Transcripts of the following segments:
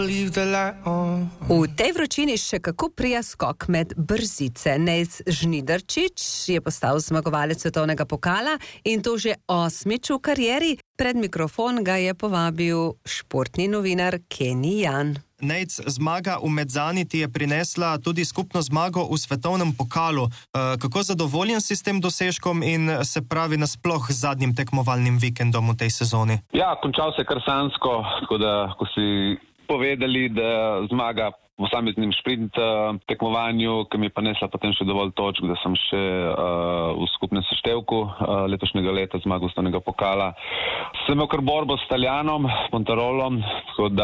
V tej vročini še kako prija skok med brzice. Nejc Žnidarčič je postal zmagovalec svetovnega pokala in to že 8. v karieri. Pred mikrofon ga je povabil športni novinar Kenny Jan. Nejc, zmaga v Mezzani ti je prinesla tudi skupno zmago v svetovnem pokalu. Kako zadovoljen si s tem dosežkom in se pravi nasploh z zadnjim tekmovalnim vikendom v tej sezoni? Ja, končal se kar sanjsko, tako da ko si povedali, da zmaga v posameznem sprint tekmovanju, ki mi je pa nesla potem še dovolj točk, da sem še v skupnem seštevku letošnjega leta zmagal svetovnega pokala. Sem imel kar borbo s Italijanom, Pontarolom, tako da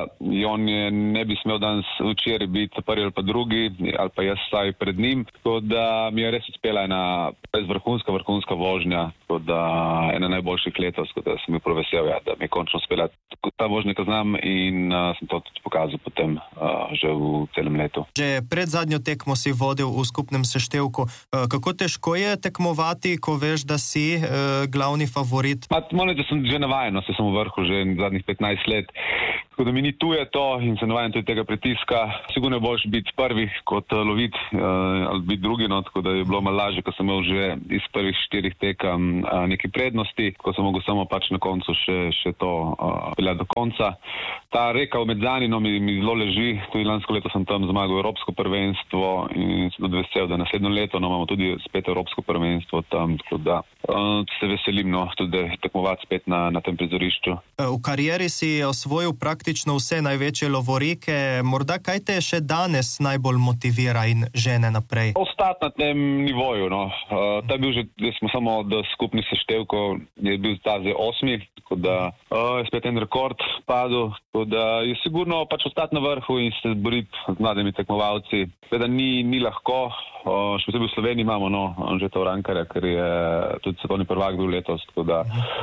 on ne bi smel danes včeraj biti prvi ali pa drugi, ali pa jaz vsaj pred njim, tako da mi je res uspela ena res vrhunska vožnja, tako da ena najboljših letos, tako da sem bil prav vesel, da mi je končno uspela ta vožnja, ki znam, in sem to tudi pokazal potem že v celem letu. Že pred zadnjo tekmo si vodil v skupnem seštevku. Kako težko je tekmovati, ko veš, da si glavni favorit? Moram reči, da sem že navajen, se sem v vrhu že zadnjih 15 let. Tako da mi ni tuje to in se navajam tudi tega pritiska. Sigurno je boljše biti prvi kot loviti ali biti drugi, no, tako da je bilo malo lažje, ko sem imel že iz prvih 4 tekem neki prednosti, ko sem mogel samo pač na koncu še to peljati do konca. Ta reka v Mezzani mi zelo leži, tudi lansko leto sem tam zmagal Evropsko prvenstvo in sem tudi vesel, da naslednjo leto imamo tudi spet Evropsko prvenstvo tam, tako da se veselim tudi tekmovati spet na tem prizorišču. V karieri si osvojil praktično vse največje lovorike. Morda kaj te še danes najbolj motivira in žene naprej? Ostati na tem nivoju. Ta je bil že, smo samo od skupnih seštevkov, je bil ta zdaj 8, tako da je spet en rekord padel, tako da je sigurno pač ostati na vrhu in se boriti z mladimi tekmovalci. Seveda ni lahko, še posebej v Sloveniji imamo Anžeta Urankarja, ker je tudi svetovni prvak bil letos, tako da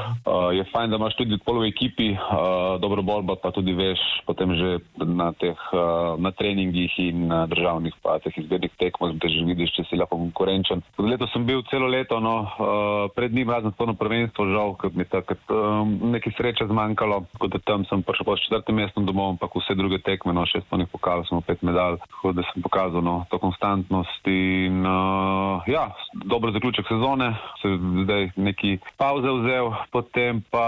je fajn, da imaš tudi v ekipi dobro borbo, pa tudi veš potem že na treningih in na državnih pa teh izbirnih tekmah, da že vidiš, če si lahko konkurenčen. Letos sem bil celo leto, pred njim razno svetovno prvenstvo, žal, ker mi je nekaj sreče zmanjkalo, tako da tam sem prišel po 4. mestu domov, ampak vse druge tekme, 6 svetovnih pokalov, smo 5 medalj, tako da sem pokazal to konstantnost in dober zaključek sezone, se zdaj neki pauze vzel, potem pa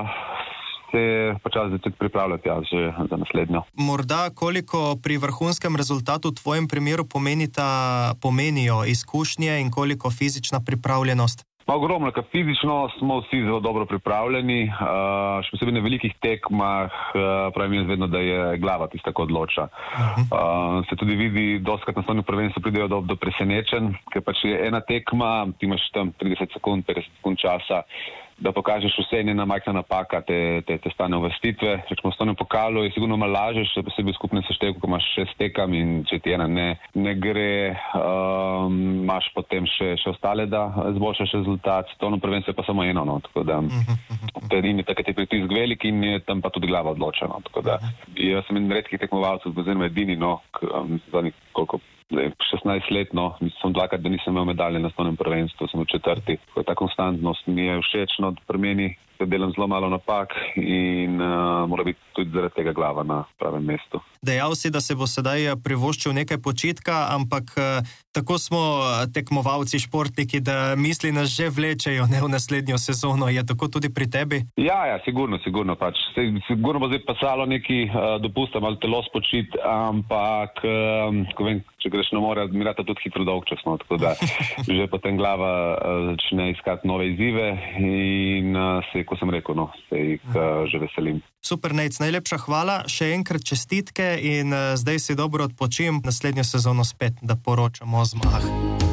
se je počas začeti pripravljati že za naslednjo. Morda koliko pri vrhunskem rezultatu v tvojem primeru pomenijo izkušnje in koliko fizična pripravljenost? Ogromno, ker fizično smo vsi zelo dobro pripravljeni, še posebej na velikih tekmah, pravim jaz vedno, da je glava tista, ko odloča. Se tudi vidi, dostakrat na svetovnem prvenstvu pridejo do presenečenj, ker pač je ena tekma, ti imaš tam 30 sekund, 50 sekund časa, da pokažeš vse in ena majhna napaka te stane uvrstitve. Rečemo, v svetovnem pokalu je sigurno malo lažje, še posebej v skupnem seštevku, ko imaš 6 tekam in če ti ena ne gre, imaš potem še ostale, da zboljšaš rezultat. Svetovno prvenstvo je pa samo eno, tako da in je takrat je pritisk velik in je tam pa tudi glava odločena. Tako da jaz sem en redkih tekmovalcev, oziroma edini, zadnjih koliko 16 let, sem dvakrat, da nisem imel medalje na svetovnem prvenstvu, sem v 4. Ta konstantnost mi je všeč, pri meni delam zelo malo napak in mora biti tudi zaradi tega glava na pravem mestu. Dejal si, da se bo sedaj privoščil nekaj počitka, ampak tako smo tekmovalci, športniki, da misli nas že vlečejo v naslednjo sezono. Je tako tudi pri tebi? Ja, sigurno pač. Sigurno bo zdaj pasalo neki dopusta, malo telo spočiti, ampak ko vem, če greš na more, mi rata tudi hitro dolgčas, tako da že potem glava začne iskati nove izzive in ko sem rekel, se jih že veselim. Super, Nejc, najlepša hvala, še enkrat čestitke in zdaj si dobro odpočim, naslednjo sezono spet, da poročamo o zmagah.